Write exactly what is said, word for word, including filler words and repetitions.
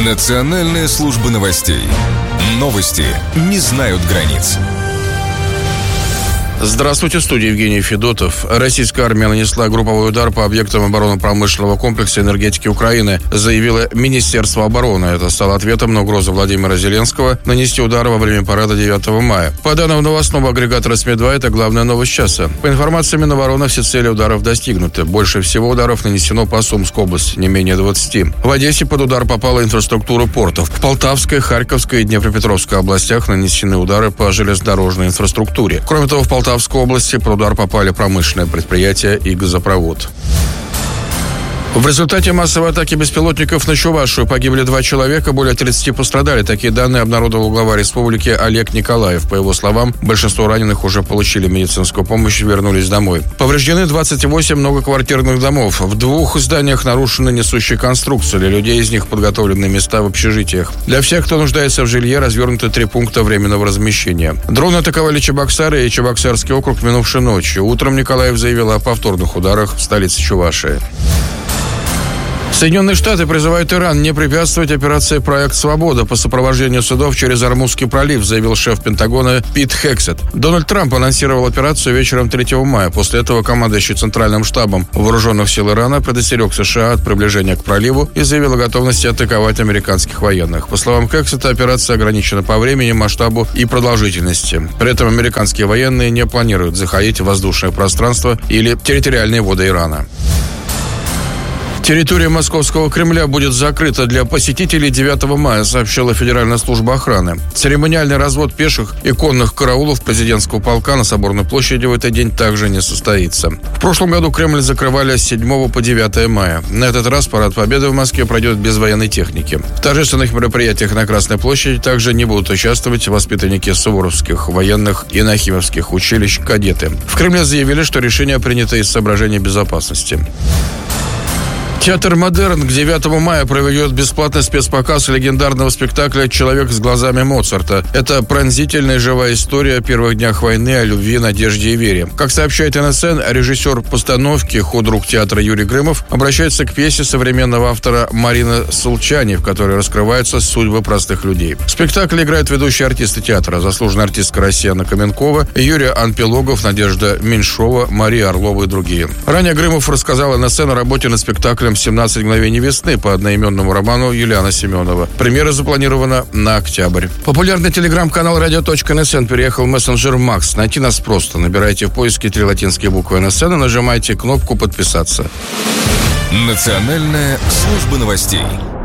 Национальная служба новостей. Новости не знают границ. Здравствуйте, в студии Евгений Федотов. Российская армия нанесла групповой удар по объектам оборонно-промышленного комплекса энергетики Украины, заявило Министерство обороны. Это стало ответом на угрозу Владимира Зеленского нанести удар во время парада девятого мая. По данным новостного агрегатора СМИ два, это главная новость часа. По информации Минобороны, все цели ударов достигнуты. Больше всего ударов нанесено по Сумской области, не менее двадцати. В Одессе под удар попала инфраструктура портов. В Полтавской, Харьковской и Днепропетровской областях нанесены удары по железнодорожной инфраструктуре. Кроме того, в Полтавской В Полтавской области под удар попали промышленные предприятия и газопровод. В результате массовой атаки беспилотников на Чувашию погибли два человека, более тридцати пострадали. Такие данные обнародовал глава республики Олег Николаев. По его словам, большинство раненых уже получили медицинскую помощь и вернулись домой. Повреждены двадцать восемь многоквартирных домов. В двух зданиях нарушены несущие конструкции. Для людей из них подготовлены места в общежитиях. Для всех, кто нуждается в жилье, развернуты три пункта временного размещения. Дроны атаковали Чебоксары и Чебоксарский округ минувшей ночью. Утром Николаев заявил о повторных ударах в столице Чувашии. Соединенные Штаты призывают Иран не препятствовать операции «Проект Свобода» по сопровождению судов через Ормузский пролив, заявил шеф Пентагона Пит Хексет. Дональд Трамп анонсировал операцию вечером третьего мая. После этого командующий Центральным штабом вооруженных сил Ирана предостерег США от приближения к проливу и заявил о готовности атаковать американских военных. По словам Хексета, операция ограничена по времени, масштабу и продолжительности. При этом американские военные не планируют заходить в воздушное пространство или территориальные воды Ирана. Территория Московского Кремля будет закрыта для посетителей девятого мая, сообщила Федеральная служба охраны. Церемониальный развод пеших и конных караулов президентского полка на Соборной площади в этот день также не состоится. В прошлом году Кремль закрывали с седьмого по девятое мая. На этот раз парад Победы в Москве пройдет без военной техники. В торжественных мероприятиях на Красной площади также не будут участвовать воспитанники суворовских, военных и нахимовских училищ, кадеты. В Кремле заявили, что решение принято из соображений безопасности. Театр «Модерн» к девятому мая проведет бесплатный спецпоказ легендарного спектакля «Человек с глазами Моцарта». Это пронзительная живая история о первых днях войны, о любви, надежде и вере. Как сообщает эн эс эн, режиссер постановки, худрук театра Юрий Грымов обращается к пьесе современного автора Марины Сулчани, в которой раскрываются судьбы простых людей. В спектакле играют ведущие артисты театра, заслуженная артистка Россия Анна Каменкова, Юрий Анпилогов, Надежда Меньшова, Мария Орлова и другие. Ранее Грымов рассказал эн эс эн о работе над спектаклем «семнадцать мгновений весны» по одноименному роману Юлиана Семенова. Премьера запланирована на октябрь. Популярный телеграм-канал радио точка эн эс эн переехал в мессенджер Макс. Найти нас просто. Набирайте в поиске три латинские буквы эн эс эн и нажимайте кнопку «Подписаться». Национальная служба новостей.